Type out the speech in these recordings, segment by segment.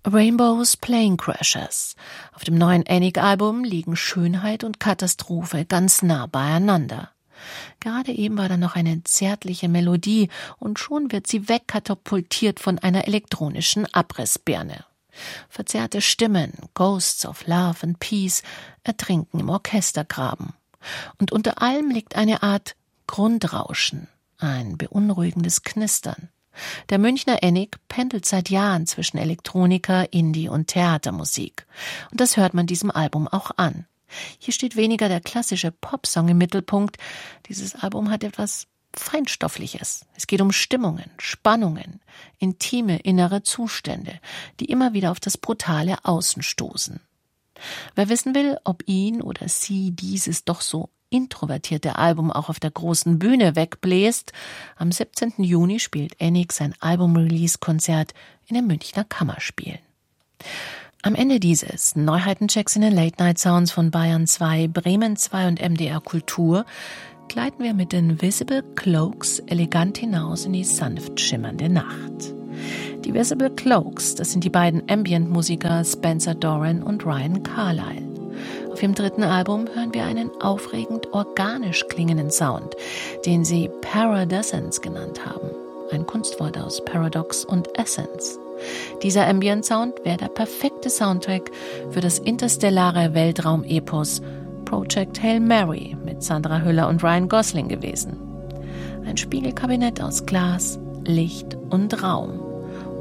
Rainbow's Plane Crashers. Auf dem neuen ENIC-Album liegen Schönheit und Katastrophe ganz nah beieinander. Gerade eben war da noch eine zärtliche Melodie und schon wird sie wegkatapultiert von einer elektronischen Abrissbirne. Verzerrte Stimmen, Ghosts of Love and Peace, ertrinken im Orchestergraben. Und unter allem liegt eine Art Grundrauschen, ein beunruhigendes Knistern. Der Münchner ENIC pendelt seit Jahren zwischen Elektronika, Indie und Theatermusik. Und das hört man diesem Album auch an. Hier steht weniger der klassische Popsong im Mittelpunkt. Dieses Album hat etwas Feinstoffliches. Es geht um Stimmungen, Spannungen, intime innere Zustände, die immer wieder auf das brutale Außen stoßen. Wer wissen will, ob ihn oder sie dieses doch so introvertierte Album auch auf der großen Bühne wegbläst, am 17. Juni spielt ENIC sein Album-Release-Konzert in den Münchner Kammerspielen. Am Ende dieses Neuheitenchecks in den Late-Night-Sounds von Bayern 2, Bremen 2 und MDR Kultur gleiten wir mit den Visible Cloaks elegant hinaus in die sanft schimmernde Nacht. Die Visible Cloaks, das sind die beiden Ambient-Musiker Spencer Doran und Ryan Carlyle. Auf ihrem dritten Album hören wir einen aufregend organisch klingenden Sound, den sie Paradescence genannt haben. Ein Kunstwort aus Paradox und Essence. Dieser Ambient-Sound wäre der perfekte Soundtrack für das interstellare Weltraum-Epos Project Hail Mary mit Sandra Hüller und Ryan Gosling gewesen. Ein Spiegelkabinett aus Glas, Licht und Raum.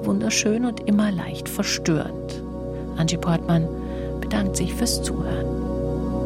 Wunderschön und immer leicht verstörend. Angie Portmann bedankt sich fürs Zuhören.